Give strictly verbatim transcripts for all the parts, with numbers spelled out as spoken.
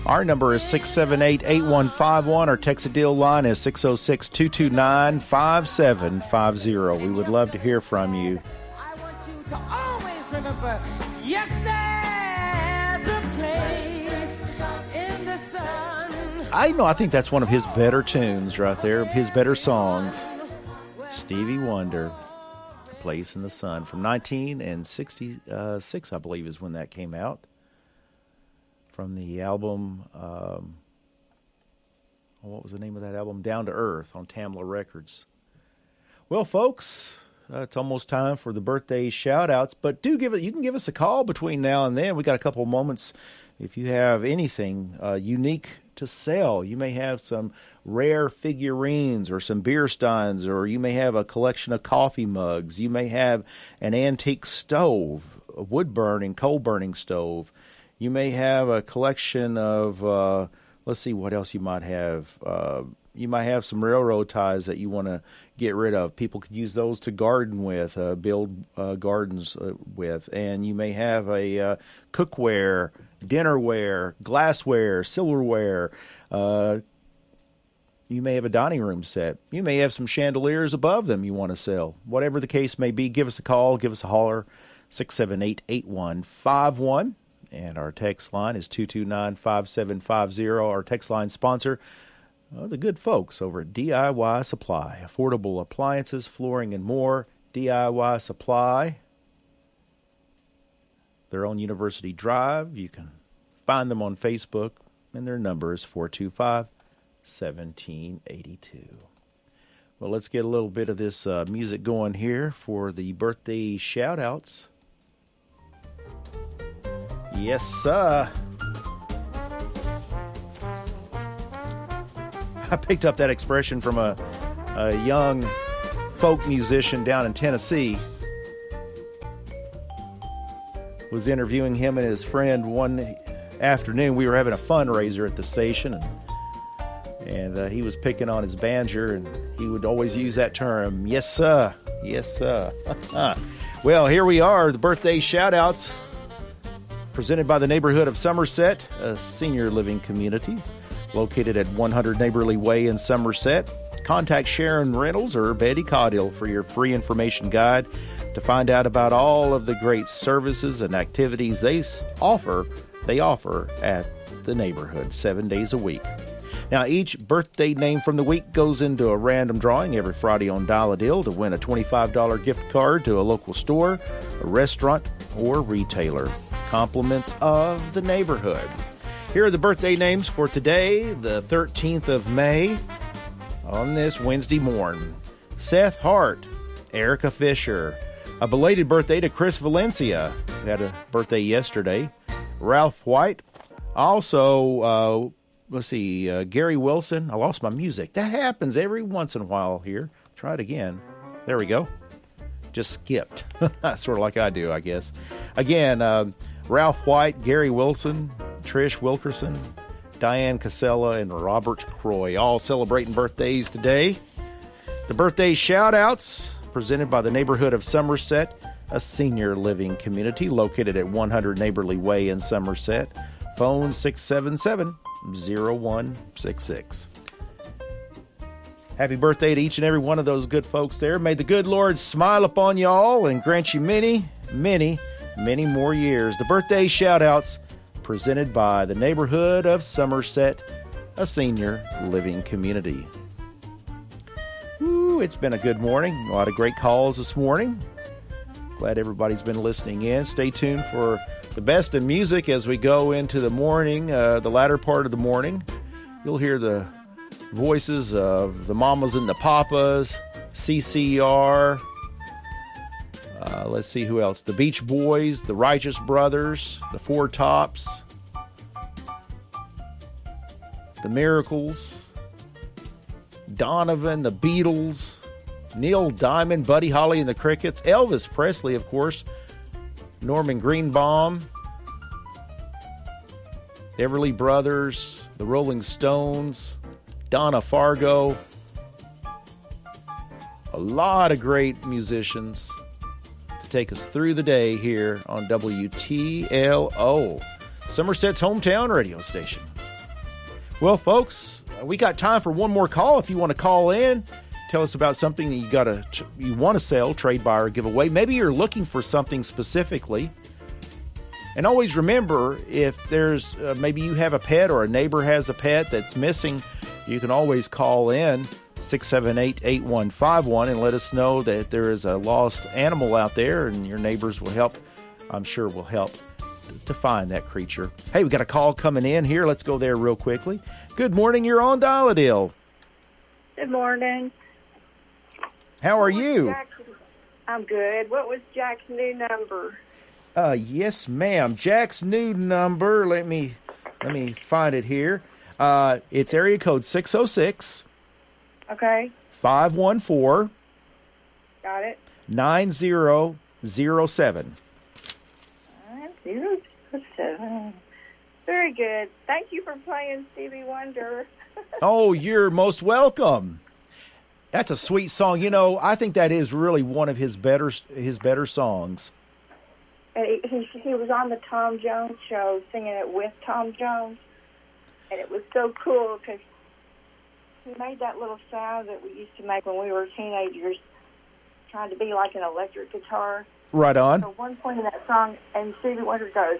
Our number is six seven eight, eight one five one. Our text deal line is six oh six, two two nine, five seven five zero. We would love to hear from you. I want you to always remember, yes, there's a place in the sun. I know, I think that's one of his better tunes right there, his better songs. Stevie Wonder, Place in the Sun, from nineteen sixty-six, I believe, is when that came out. From the album, um, what was the name of that album? Down to Earth on Tamla Records. Well, folks, uh, it's almost time for the birthday shout-outs, but do give it. You can give us a call between now and then. We got a couple moments. If you have anything uh, unique to sell, you may have some rare figurines or some beer steins, or you may have a collection of coffee mugs. You may have an antique stove, a wood-burning, coal-burning stove. You may have a collection of, uh, let's see what else you might have. Uh, you might have some railroad ties that you want to get rid of. People could use those to garden with, uh, build uh, gardens uh, with. And you may have a uh, cookware, dinnerware, glassware, silverware. Uh, you may have a dining room set. You may have some chandeliers above them you want to sell. Whatever the case may be, give us a call, give us a holler, six seven eight, eight one five one. And our text line is two two nine, five seven five zero. Our text line sponsor, uh, the good folks over at D I Y Supply. Affordable appliances, flooring, and more. D I Y Supply. They're on University Drive. You can find them on Facebook, and their number is four two five, one seven eight two. Well, let's get a little bit of this uh, music going here for the birthday shout-outs. Yes, sir. I picked up that expression from a, a young folk musician down in Tennessee. Was interviewing him and his friend one afternoon. We were having a fundraiser at the station, and, and uh, he was picking on his banjo, and he would always use that term, yes, sir, yes, sir. Well, here we are, the birthday shout-outs. Presented by the neighborhood of Somerset, a senior living community located at one hundred Neighborly Way in Somerset. Contact Sharon Reynolds or Betty Caudill for your free information guide to find out about all of the great services and activities they offer. They offer at the neighborhood seven days a week. Now, each birthday name from the week goes into a random drawing every Friday on Dial-A-Deal to win a twenty-five dollars gift card to a local store, a restaurant, or retailer. Compliments of the neighborhood. Here are the birthday names for today, the thirteenth of May, on this Wednesday morning. Seth Hart, Erica Fisher. A belated birthday to Chris Valencia, who had a birthday yesterday. Ralph White. Also, uh, let's see, uh, Gary Wilson. I lost my music. That happens every once in a while here. Try it again. There we go. Just skipped. Sort of like I do, I guess. Again, uh, Ralph White, Gary Wilson, Trish Wilkerson, Diane Casella, and Robert Croy, all celebrating birthdays today. The birthday shout-outs presented by the neighborhood of Somerset, a senior living community located at one hundred Neighborly Way in Somerset. Phone six seven seven, zero one six six. Happy birthday to each and every one of those good folks there. May the good Lord smile upon you all and grant you many, many, many more years. The birthday shout-outs presented by the neighborhood of Somerset, a senior living community. Ooh, it's been a good morning. A lot of great calls this morning. Glad everybody's been listening in. Stay tuned for the best in music as we go into the morning, uh, the latter part of the morning. You'll hear the voices of the Mamas and the Papas, C C R, uh, let's see who else, the Beach Boys, the Righteous Brothers, the Four Tops, the Miracles, Donovan, the Beatles, Neil Diamond, Buddy Holly and the Crickets, Elvis Presley, of course, Norman Greenbaum, Everly Brothers, the Rolling Stones, Donna Fargo. A lot of great musicians to take us through the day here on W T L O, Somerset's hometown radio station. Well, folks, we got time for one more call. If you want to call in, tell us about something that you got to you want to sell, trade, buy, or give away. Maybe you're looking for something specifically. And always remember, if there's uh, maybe you have a pet or a neighbor has a pet that's missing, you can always call in six seven eight, eight one five one and let us know that there is a lost animal out there, and your neighbors will help, I'm sure will help to find that creature. Hey, we got a call coming in here. Let's go there real quickly. Good morning. You're on Dial-A-Deal. Good morning. How are What was you? Jack's- I'm good. What was Jack's new number? Uh, yes, ma'am. Jack's new number. Let me let me find it here. Uh, it's area code six oh six, Okay, five one four, got it. nine zero zero seven. Nine zero seven. Very good. Thank you for playing Stevie Wonder. Oh, you're most welcome. That's a sweet song. You know, I think that is really one of his better his better songs. And he, he he was on the Tom Jones show singing it with Tom Jones, and it was so cool because he made that little sound that we used to make when we were teenagers, trying to be like an electric guitar. Right on. So one point in that song, and Stevie Wonder goes,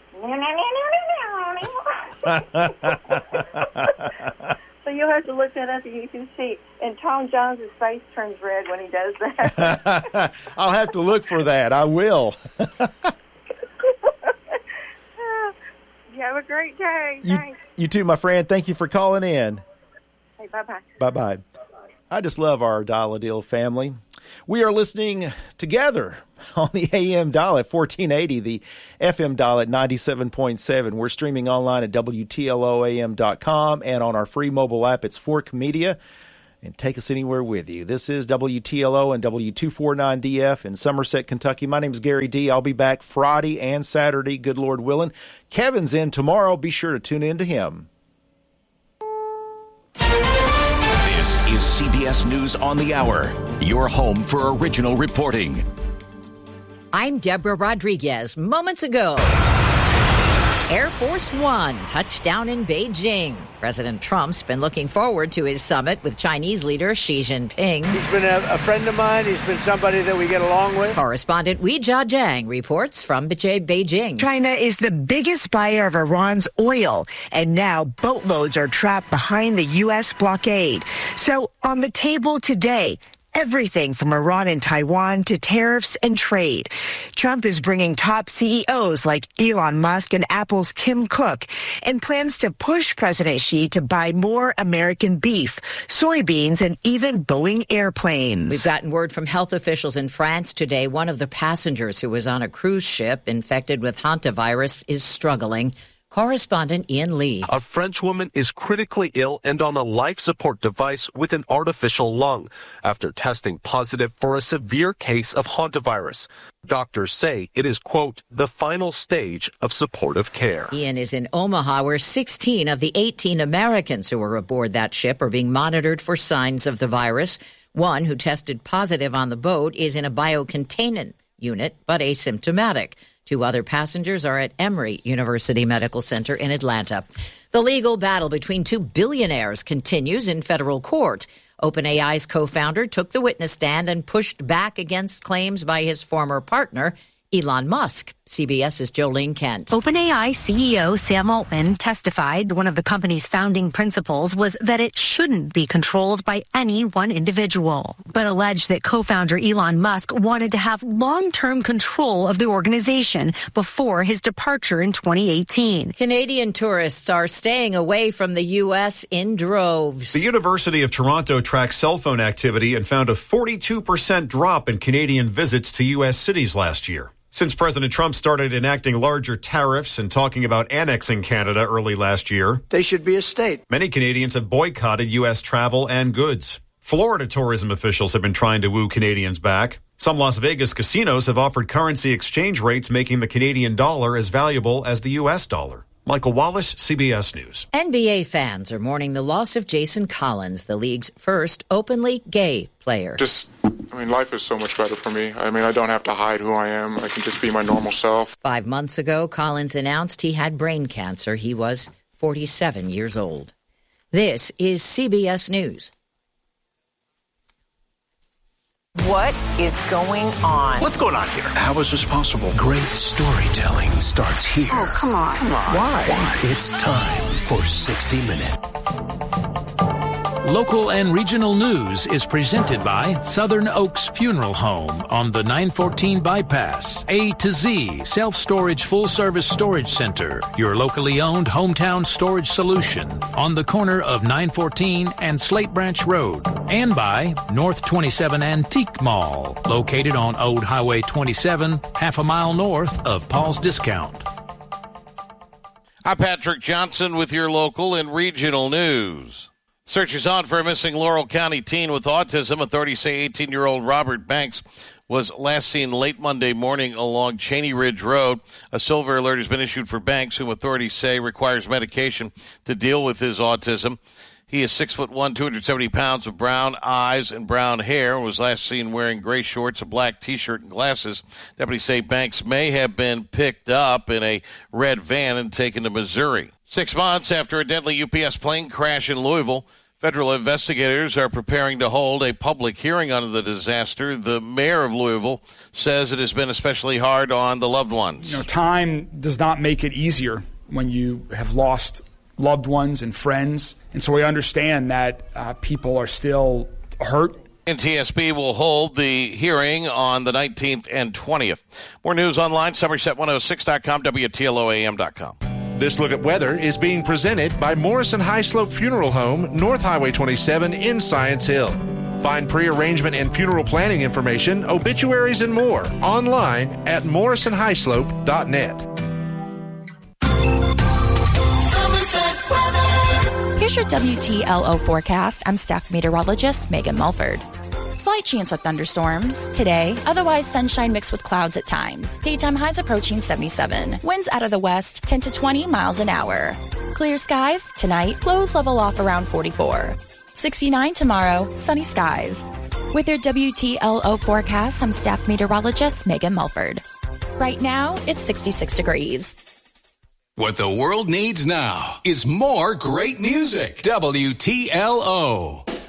so you'll have to look that up and you can see. And Tom Jones' face turns red when he does that. I'll have to look for that. I will. You have a great day. You, Thanks. you too, my friend. Thank you for calling in. Hey, bye-bye. Bye-bye. I just love our Dial-A-Deal family. We are listening together on the A M dial at fourteen eighty, the F M dial at ninety-seven point seven. We're streaming online at W T L O A M dot com and on our free mobile app, it's Fork Media. And take us anywhere with you. This is W T L O and W two forty-nine D F in Somerset, Kentucky. My name is Gary D. I'll be back Friday and Saturday, good Lord willing. Kevin's in tomorrow. Be sure to tune in to him. This is C B S News on the Hour, your home for original reporting. I'm Deborah Rodriguez. Moments ago, Air Force One touched down in Beijing. President Trump's been looking forward to his summit with Chinese leader Xi Jinping. He's been a, a friend of mine. He's been somebody that we get along with. Correspondent Wei Jiajiang reports from Beijing. China is the biggest buyer of Iran's oil, and now boatloads are trapped behind the U S blockade. So on the table today, everything from Iran and Taiwan to tariffs and trade. Trump is bringing top C E Os like Elon Musk and Apple's Tim Cook and plans to push President Xi to buy more American beef, soybeans, and even Boeing airplanes. We've gotten word from health officials in France today. One of the passengers who was on a cruise ship infected with hantavirus is struggling. Correspondent Ian Lee. A French woman is critically ill and on a life support device with an artificial lung after testing positive for a severe case of hantavirus. Doctors say it is, quote, the final stage of supportive care. Ian is in Omaha, where sixteen of the eighteen Americans who were aboard that ship are being monitored for signs of the virus. One who tested positive on the boat is in a biocontainment unit, but asymptomatic. Two other passengers are at Emory University Medical Center in Atlanta. The legal battle between two billionaires continues in federal court. OpenAI's co-founder took the witness stand and pushed back against claims by his former partner, Elon Musk. CBS's Jolene Kent. OpenAI C E O Sam Altman testified one of the company's founding principles was that it shouldn't be controlled by any one individual, but alleged that co-founder Elon Musk wanted to have long-term control of the organization before his departure in twenty eighteen. Canadian tourists are staying away from the U S in droves. The University of Toronto tracked cell phone activity and found a forty-two percent drop in Canadian visits to U S cities last year. Since President Trump started enacting larger tariffs and talking about annexing Canada early last year, They should be a state. many Canadians have boycotted U S travel and goods. Florida tourism officials have been trying to woo Canadians back. Some Las Vegas casinos have offered currency exchange rates making the Canadian dollar as valuable as the U S dollar. Michael Wallace, C B S News. N B A fans are mourning the loss of Jason Collins, the league's first openly gay player. Just, I mean, life is so much better for me. I mean, I don't have to hide who I am. I can just be my normal self. Five months ago, Collins announced he had brain cancer. He was forty-seven years old. This is C B S News. What is going on? What's going on here? How is this possible? Great storytelling starts here. Oh, come on. Come on. Why? Why? It's time for sixty minutes. Local and regional news is presented by Southern Oaks Funeral Home on the nine fourteen bypass. A to Z Self-Storage Full-Service Storage Center, your locally owned hometown storage solution on the corner of nine fourteen and Slate Branch Road. And by North twenty-seven Antique Mall, located on Old Highway twenty-seven, half a mile north of Paul's Discount. I'm Patrick Johnson with your local and regional news. Search is on for a missing Laurel County teen with autism. Authorities say eighteen-year-old Robert Banks was last seen late Monday morning along Cheney Ridge Road. A silver alert has been issued for Banks, whom authorities say requires medication to deal with his autism. He is six foot one, two hundred seventy pounds, with brown eyes and brown hair, and was last seen wearing gray shorts, a black T-shirt, and glasses. Deputies say Banks may have been picked up in a red van and taken to Missouri. Six months after a deadly U P S plane crash in Louisville, federal investigators are preparing to hold a public hearing on the disaster. The mayor of Louisville says it has been especially hard on the loved ones. You know, time does not make it easier when you have lost loved ones and friends. And so we understand that uh, people are still hurt. N T S B will hold the hearing on the nineteenth and twentieth. More news online, Somerset one oh six dot com, W T L O A M dot com. This look at weather is being presented by Morrison High Slope Funeral Home, North Highway twenty-seven in Science Hill. Find pre-arrangement and funeral planning information, obituaries, and more online at morrison high slope dot net. Here's your W T L O forecast. I'm staff meteorologist Megan Mulford. Slight chance of thunderstorms today, otherwise sunshine mixed with clouds at times. Daytime highs approaching seventy-seven. Winds out of the west, ten to twenty miles an hour. Clear skies tonight, lows level off around forty-four. sixty-nine tomorrow, sunny skies. With your W T L O forecast, I'm staff meteorologist Megan Mulford. Right now, it's sixty-six degrees. What the world needs now is more great music. W T L O.